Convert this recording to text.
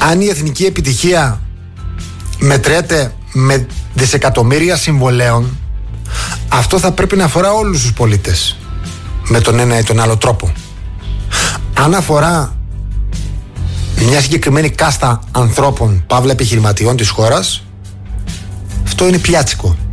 αν η εθνική επιτυχία μετρέται με δισεκατομμύρια συμβολέων, αυτό θα πρέπει να αφορά όλους τους πολίτες με τον ένα ή τον άλλο τρόπο. Αν αφορά μια συγκεκριμένη κάστα ανθρώπων, παύλα επιχειρηματιών της χώρας, αυτό είναι πιάτσικο.